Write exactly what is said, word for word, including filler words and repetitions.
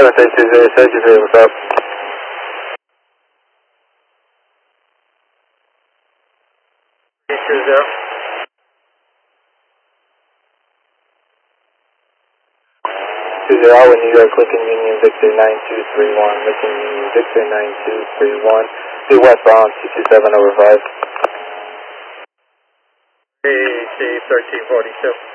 seven six two zero, seven two zero, what's up? Three two zero. Two zero, when New York, Lincoln Union Victor nine two three one, Lincoln Union Victor nine two three one, two westbound, two two seven over five. A C thirteen forty-two.